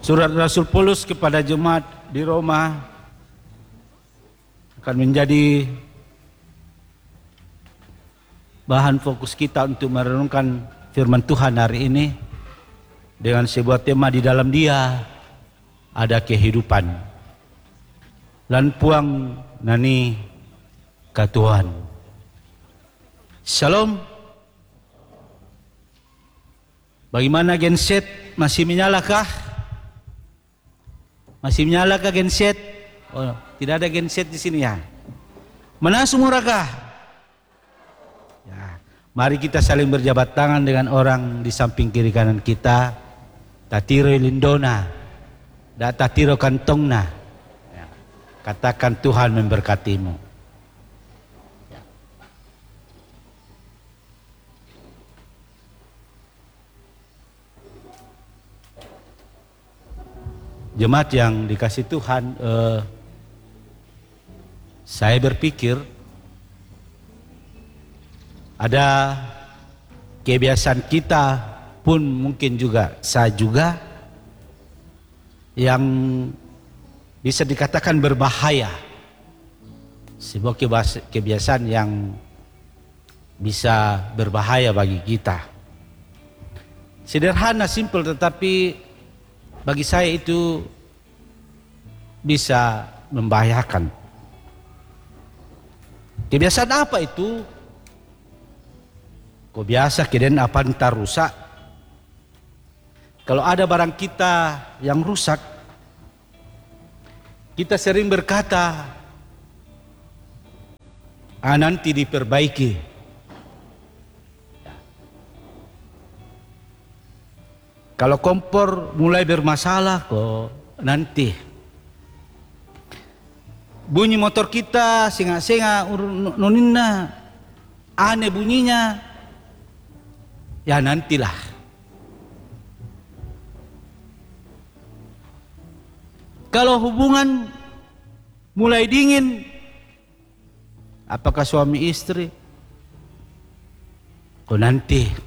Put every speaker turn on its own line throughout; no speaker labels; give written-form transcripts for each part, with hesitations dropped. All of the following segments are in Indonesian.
Surat Rasul Paulus kepada jemaat di Roma akan menjadi bahan fokus kita untuk merenungkan firman Tuhan hari ini dengan sebuah tema di dalam Dia ada kehidupan. Lan puang nani katuhan. Shalom. Bagaimana genset? Masih menyalakah? Masih menyalakah genset? Oh, tidak ada genset di sini ya. Mana sumurakah? Ya, mari kita saling berjabat tangan dengan orang di samping kiri kanan kita. Tatiro lindona, da tatiro kantongna. Ya, katakan Tuhan memberkatimu. Jemaat yang dikasih Tuhan, saya berpikir ada kebiasaan kita pun mungkin juga saya juga yang bisa dikatakan berbahaya, sebuah kebiasaan yang bisa berbahaya bagi kita. Sederhana, simpel, tetapi bagi saya itu bisa membahayakan. Kebiasaan apa itu? Kok biasa keden apa ntar rusak? Kalau ada barang kita yang rusak, kita sering berkata, nanti diperbaiki. Kalau kompor mulai bermasalah kok nanti. Bunyi motor kita singa-singa nonina aneh bunyinya, ya nantilah. Kalau hubungan mulai dingin, apakah suami istri, kok nanti.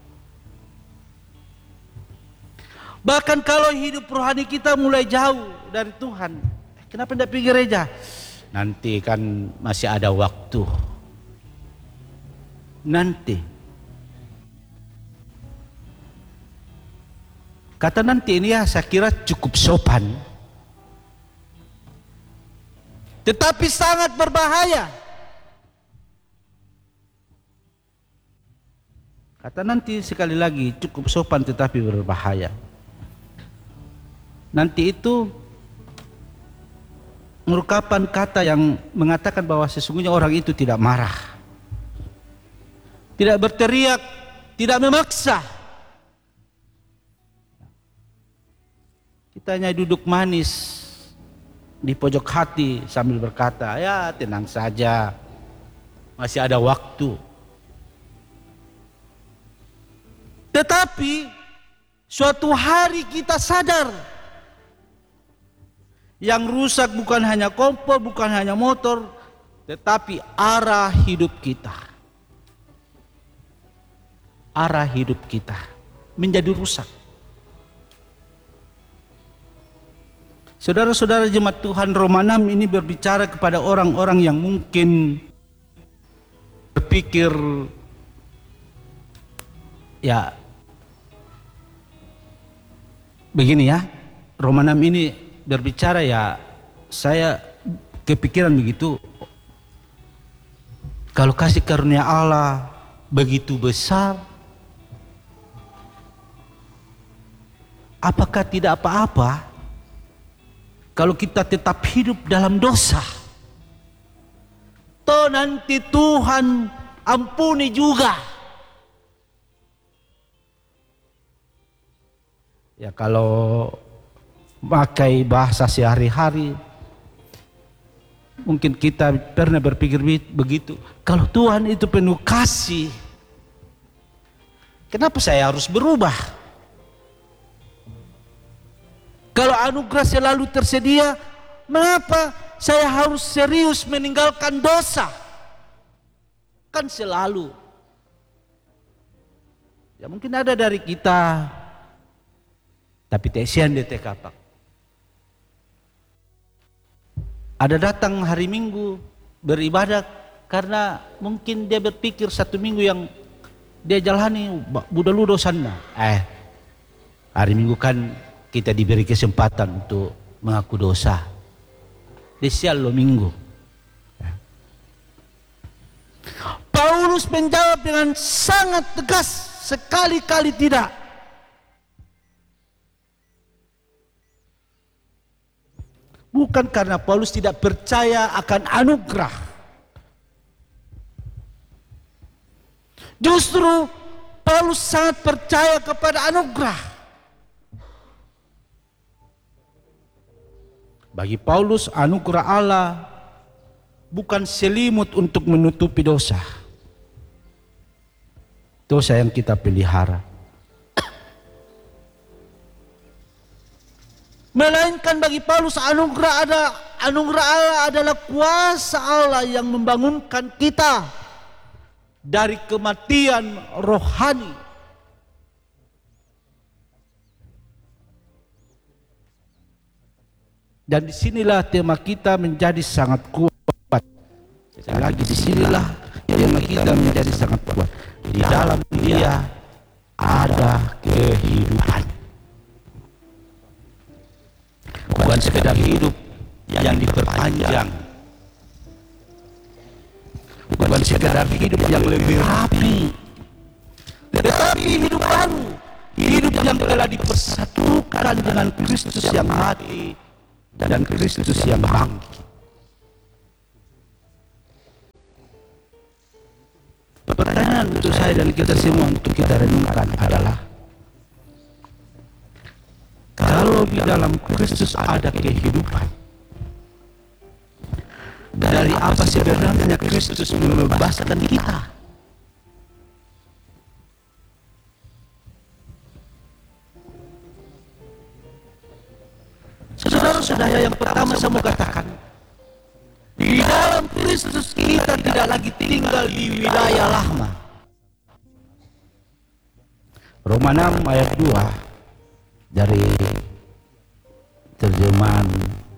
Bahkan kalau hidup rohani kita mulai jauh dari Tuhan, kenapa tidak pergi gereja? Nanti kan masih ada waktu. Nanti. Kata nanti ini ya saya kira cukup sopan. Tetapi sangat berbahaya. Kata nanti sekali lagi cukup sopan tetapi berbahaya. Nanti itu merupakan kata yang mengatakan bahwa sesungguhnya orang itu tidak marah, tidak berteriak, tidak memaksa. Kita hanya duduk manis di pojok hati sambil berkata, ya tenang saja, masih ada waktu. Tetapi suatu hari kita sadar, yang rusak bukan hanya kompor, bukan hanya motor, tetapi arah hidup kita. Arah hidup kita menjadi rusak. Saudara-saudara jemaat Tuhan, Roma 6 ini berbicara kepada orang-orang yang mungkin berpikir, ya begini ya, Roma 6 ini berbicara ya, saya kepikiran begitu. Kalau kasih karunia Allah begitu besar, apakah tidak apa-apa kalau kita tetap hidup dalam dosa? Toh nanti Tuhan ampuni juga. Ya kalau pakai bahasa sehari-hari, mungkin kita pernah berpikir begitu. Kalau Tuhan itu penuh kasih, kenapa saya harus berubah? Kalau anugerah selalu tersedia, mengapa saya harus serius meninggalkan dosa? Kan selalu. Ya mungkin ada dari kita Tapi tesian dia kapak. Ada datang hari Minggu beribadah karena mungkin dia berpikir satu minggu yang dia jalani budak ludo sana. Hari Minggu kan kita diberi kesempatan untuk mengaku dosa. Desial lo Minggu. Paulus menjawab dengan sangat tegas, sekali-kali tidak. Bukan karena Paulus tidak percaya akan anugerah. Justru Paulus sangat percaya kepada anugerah. Bagi Paulus, anugerah Allah bukan selimut untuk menutupi dosa. Dosa yang kita pelihara. Melainkan bagi Paulus anugerah Allah adalah kuasa Allah yang membangunkan kita dari kematian rohani. Dan disinilah tema kita menjadi sangat kuat. Sekali lagi disinilah tema kita menjadi sangat kuat. Di dalam Dia ada kehidupan. Bukan sekedar hidup yang diperpanjang, bukan sekedar hidup yang lebih rapi, tetapi hidup baru, hidup yang telah dipersatukan dengan Kristus yang mati dan Kristus yang bangkit. Pertanyaan untuk saya dan kita semua untuk kita renungkan adalah, kalau di dalam Kristus ada kehidupan, dari apa sebenarnya Kristus membebaskan kita? Saudara-saudara, yang pertama saya mau katakan, di dalam Kristus kita tidak lagi tinggal di wilayah lama. Roma 6 ayat 2 dari terjemahan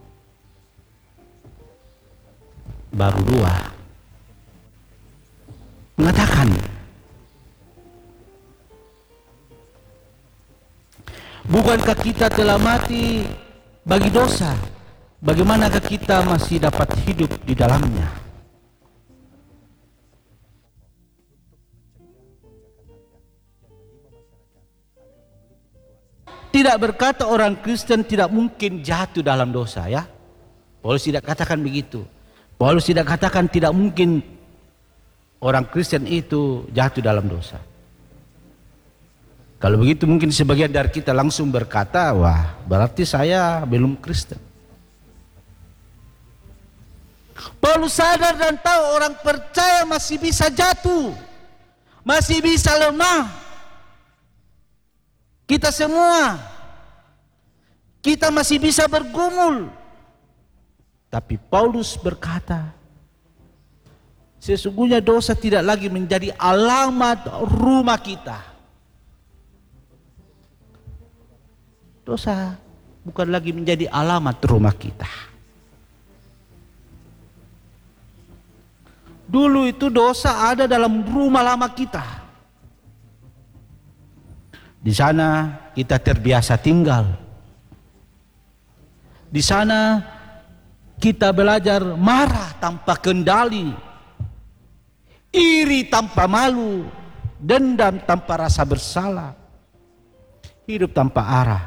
baru 2 mengatakan, bukankah kita telah mati bagi dosa? Bagaimanakah kita masih dapat hidup di dalamnya? Tidak berkata orang Kristen tidak mungkin jatuh dalam dosa, ya. Paulus tidak katakan begitu. Paulus tidak katakan tidak mungkin orang Kristen itu jatuh dalam dosa. Kalau begitu mungkin sebagian dari kita langsung berkata, wah berarti saya belum Kristen. Paulus sadar dan tahu orang percaya masih bisa jatuh, masih bisa lemah. Kita semua, kita masih bisa bergumul. Tapi Paulus berkata, sesungguhnya dosa tidak lagi menjadi alamat rumah kita. Dosa bukan lagi menjadi alamat rumah kita. Dulu itu dosa ada dalam rumah lama kita. Di sana kita terbiasa tinggal. Di sana kita belajar marah tanpa kendali, iri tanpa malu, dendam tanpa rasa bersalah, hidup tanpa arah.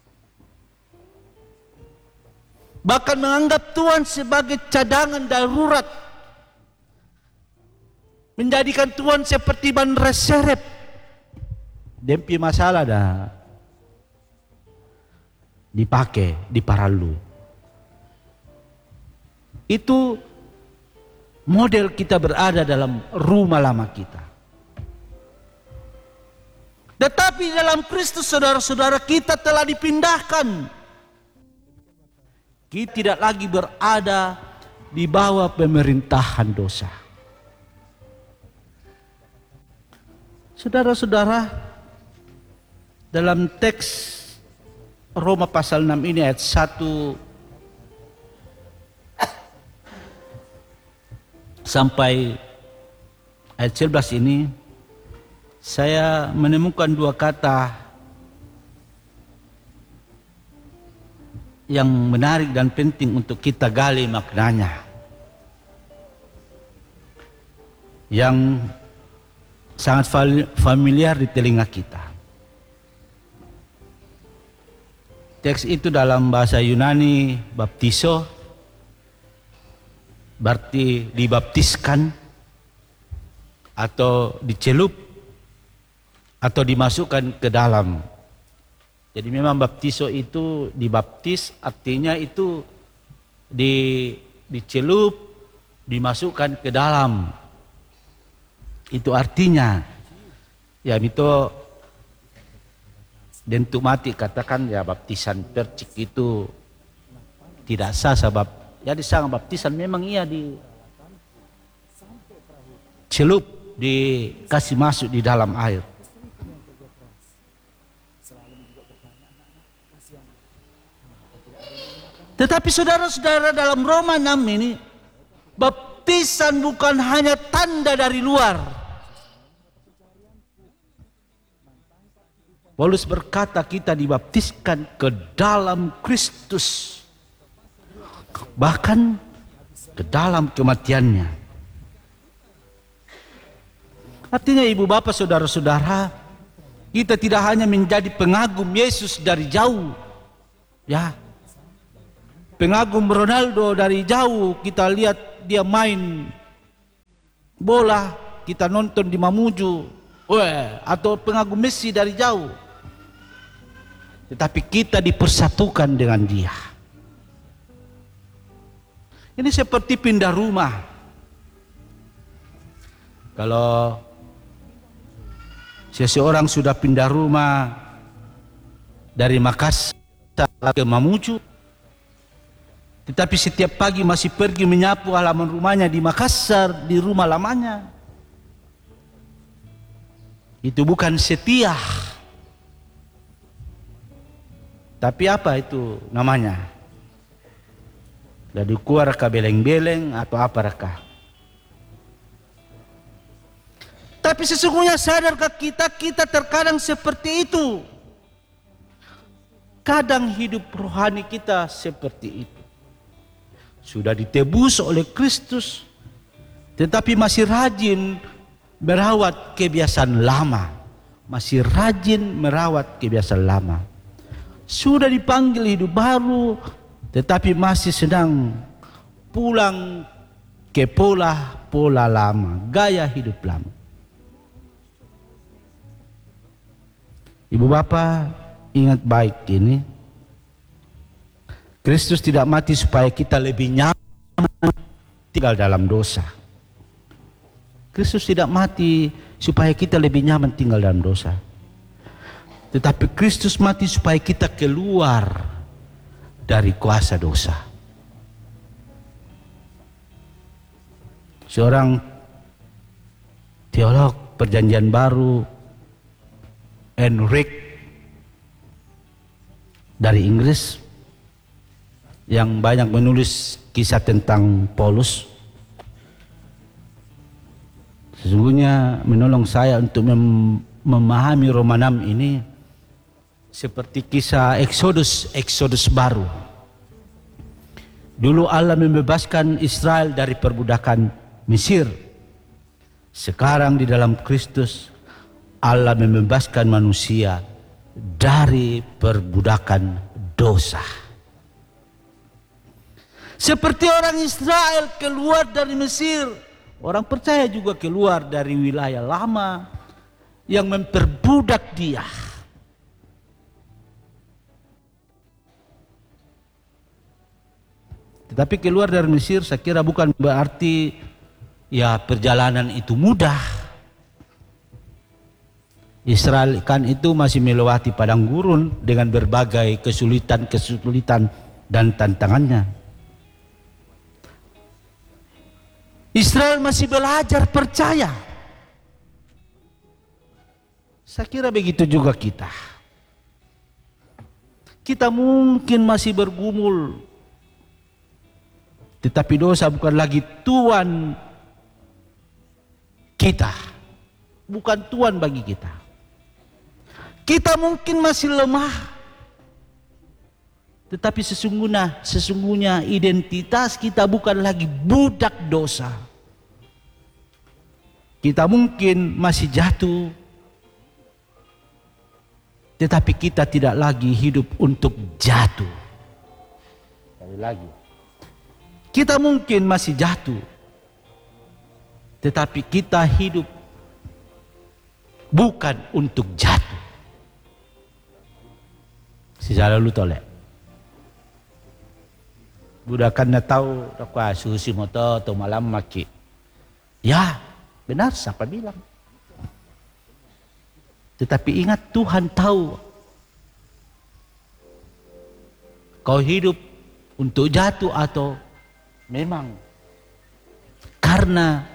Bahkan menganggap Tuhan sebagai cadangan darurat, menjadikan Tuhan seperti ban reserve. Dempi masalah dah dipakai di paralu. Itu model kita berada dalam rumah lama kita. Tetapi dalam Kristus, saudara-saudara, kita telah dipindahkan. Kita tidak lagi berada di bawah pemerintahan dosa. Saudara-saudara, dalam teks Roma pasal 6 ini ayat 1 sampai ayat 11 ini, saya menemukan dua kata yang menarik dan penting untuk kita gali maknanya, yang sangat familiar di telinga kita. Teks itu dalam bahasa Yunani baptiso, berarti dibaptiskan atau dicelup atau dimasukkan ke dalam. Jadi memang baptiso itu dibaptis, artinya itu dicelup, dimasukkan ke dalam. Itu artinya. Ya itu dentuk mati katakan ya baptisan percik itu tidak sah sebab jadi sang baptisan memang ia dicelup, dikasih masuk di dalam air. Tetapi saudara-saudara, dalam Roma 6 ini, baptisan bukan hanya tanda dari luar. Paulus berkata kita dibaptiskan ke dalam Kristus, bahkan ke dalam kematiannya. Artinya ibu bapak saudara-saudara, kita tidak hanya menjadi pengagum Yesus dari jauh, ya, pengagum Ronaldo dari jauh, kita lihat dia main bola, kita nonton di Mamuju, atau pengagum Messi dari jauh. Tetapi kita dipersatukan dengan dia. Ini seperti pindah rumah. Kalau seseorang sudah pindah rumah dari Makassar ke Mamuju, tetapi setiap pagi masih pergi menyapu halaman rumahnya di Makassar, di rumah lamanya, itu bukan setia. Tapi apa itu namanya? Dari keluar ke beleng-beleng atau apa raka? Tapi sesungguhnya sadarkah kita terkadang seperti itu? Kadang hidup rohani kita seperti itu. Sudah ditebus oleh Kristus, tetapi masih rajin merawat kebiasaan lama. Masih rajin merawat kebiasaan lama. Sudah dipanggil hidup baru, tetapi masih sedang pulang ke pola lama, gaya hidup lama. Ibu bapak ingat baik ini, Kristus tidak mati supaya kita lebih nyaman tinggal dalam dosa. Kristus tidak mati supaya kita lebih nyaman tinggal dalam dosa. Tetapi Kristus mati supaya kita keluar dari kuasa dosa. Seorang teolog Perjanjian Baru, Enric dari Inggris, yang banyak menulis kisah tentang Paulus, sesungguhnya menolong saya untuk memahami Roma 6 ini seperti kisah Exodus baru. Dulu Allah membebaskan Israel dari perbudakan Mesir. Sekarang di dalam Kristus Allah membebaskan manusia dari perbudakan dosa. Seperti orang Israel keluar dari Mesir, orang percaya juga keluar dari wilayah lama yang memperbudak dia. Tetapi keluar dari Mesir saya kira bukan berarti ya perjalanan itu mudah. Israel kan itu masih melewati padang gurun dengan berbagai kesulitan dan tantangannya. Israel masih belajar percaya. Saya kira begitu juga kita. Kita mungkin masih bergumul, tetapi dosa bukan lagi Tuan kita, bukan Tuan bagi kita. Kita mungkin masih lemah, tetapi sesungguhnya identitas kita bukan lagi budak dosa. Kita mungkin masih jatuh, tetapi kita tidak lagi hidup untuk jatuh. Sekali lagi, kita mungkin masih jatuh, tetapi kita hidup bukan untuk jatuh. Sisa lalu tolek. Budakan na tahu takwa susi moto atau malam maki. Ya, benar siapa bilang. Tetapi ingat, Tuhan tahu kau hidup untuk jatuh atau memang karena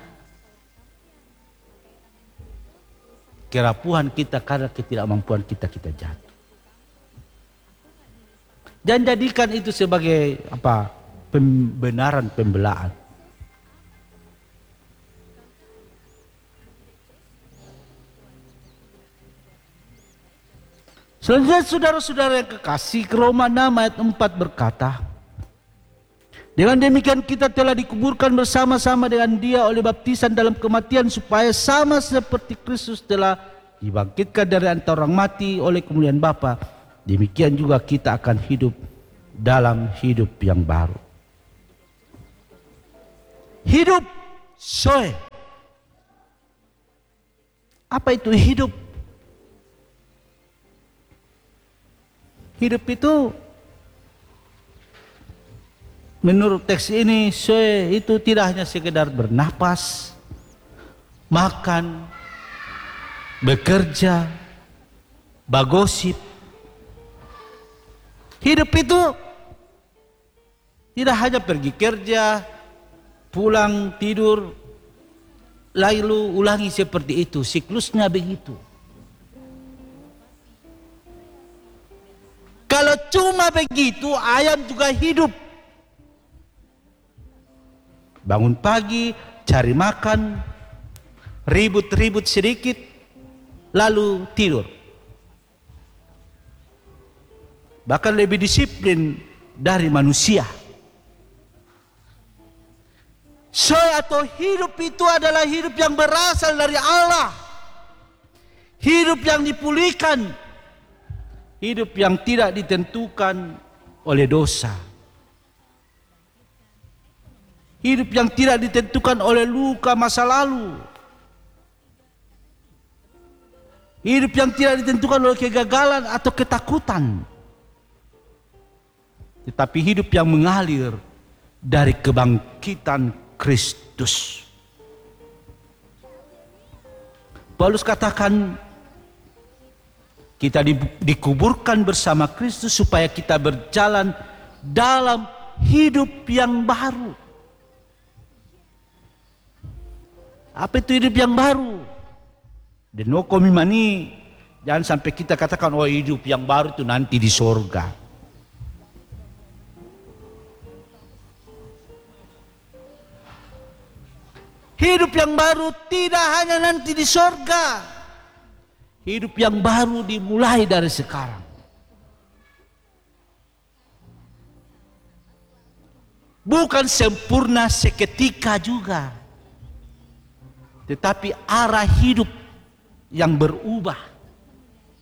kerapuhan kita, karena ketidakmampuan kita jatuh. Dan jadikan itu sebagai pembenaran, pembelaan. Selanjutnya saudara-saudara yang kekasih, Roma 6 ayat 4 berkata, dengan demikian kita telah dikuburkan bersama-sama dengan Dia oleh baptisan dalam kematian, supaya sama seperti Kristus telah dibangkitkan dari antara orang mati oleh kemuliaan Bapa, demikian juga kita akan hidup dalam hidup yang baru. Hidup soe. Apa itu hidup? Hidup itu menurut teks ini itu tidak hanya sekedar bernapas, makan, bekerja, bagosip. Hidup itu tidak hanya pergi kerja, pulang, tidur, lalu ulangi seperti itu, siklusnya begitu. Kalau cuma begitu, ayam juga hidup. Bangun pagi, cari makan, ribut-ribut sedikit, lalu tidur. Bahkan lebih disiplin dari manusia. Soy atau hidup itu adalah hidup yang berasal dari Allah. Hidup yang dipulihkan. Hidup yang tidak ditentukan oleh dosa. Hidup yang tidak ditentukan oleh luka masa lalu. Hidup yang tidak ditentukan oleh kegagalan atau ketakutan. Tetapi hidup yang mengalir dari kebangkitan Kristus. Paulus katakan, kita dikuburkan bersama Kristus supaya kita berjalan dalam hidup yang baru. Apa itu hidup yang baru? Denoko mimani, jangan sampai kita katakan, oh hidup yang baru itu nanti di sorga. Hidup yang baru tidak hanya nanti di sorga. Hidup yang baru dimulai dari sekarang. Bukan sempurna seketika juga, tetapi arah hidup yang berubah.